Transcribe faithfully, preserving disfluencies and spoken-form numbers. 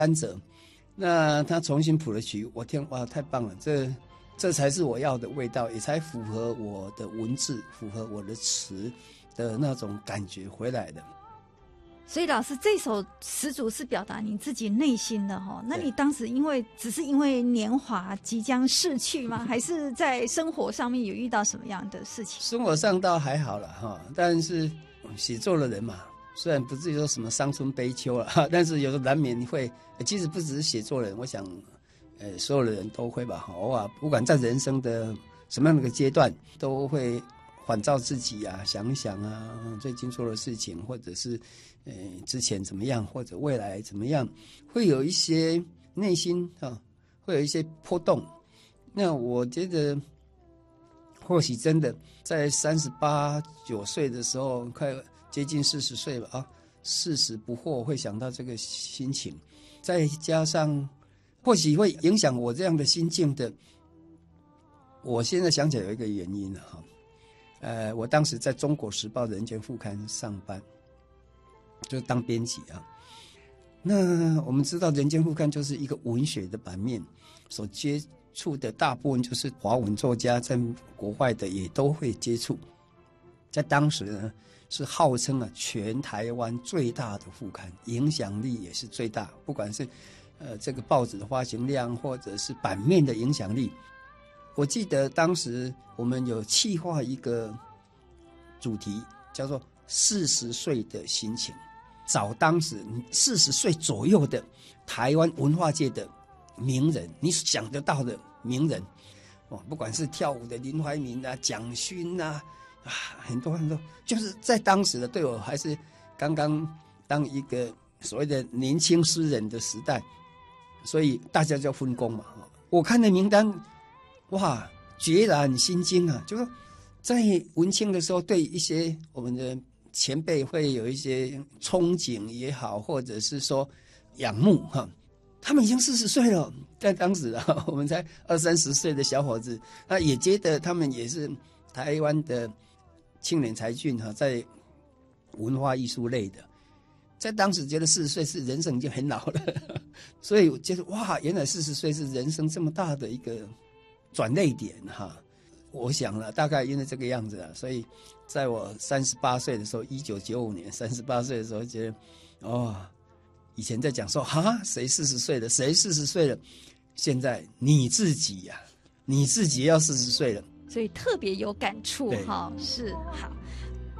三者，那他重新谱了曲，我听哇太棒了，这这才是我要的味道，也才符合我的文字，符合我的词的那种感觉回来的。 所以老师这首词组是表达你自己内心的哈，那你当时因为只是因为年华即将逝去吗？还是在生活上面有遇到什么样的事情？ 生活上倒还好了哈，但是写作的人嘛，虽然不至于说什么伤春悲秋了，但是有时候难免会，其实不只是写作人，我想，呃，所有的人都会吧，偶尔不管在人生的什么样的一个阶段，都会反照自己啊，想一想啊，最近做的事情，或者是呃之前怎么样，或者未来怎么样，会有一些内心啊，会有一些波动。那我觉得，或许真的在三十八九岁的时候，快接近四十岁了啊，四十不惑，会想到这个心情，再加上或许会影响我这样的心境的。我现在想起来有一个原因了哈。呃，我当时在中国时报人权副刊上班，就是当编辑啊。那我们知道人权副刊就是一个文学的版面，所接触的大部分就是华文作家，在国外的也都会接触。在当时呢，是号称啊全台湾最大的副刊，影响力也是最大，不管是呃这个报纸的发行量，或者是版面的影响力。我记得当时我们有企划一个主题，叫做四十岁的心情，找当时四十岁左右的台湾文化界的名人，你想得到的名人，哦，不管是跳舞的林怀民啊、蒋勋啊，啊，很多很多，就是在当时的对我还是刚刚当一个所谓的年轻诗人的时代，所以大家就分工嘛。我看的名单。哇，决然心惊啊！就说在文青的时候，对一些我们的前辈会有一些憧憬也好，或者是说仰慕哈。他们已经四十岁了，在当时啊，我们才二三十岁的小伙子，那也觉得他们也是台湾的青年才俊哈，在文化艺术类的，在当时觉得四十岁是人生已经很老了，所以我觉得哇，原来四十岁是人生这么大的一个转捩点哈。我想了，大概因为这个样子啊，所以在我三十八岁的时候，一九九五年三十八岁的时候，觉得哦，以前在讲说哈，谁四十岁了，谁四十岁了，现在你自己呀、啊，你自己要四十岁了， 所以特别有感触哈。是好。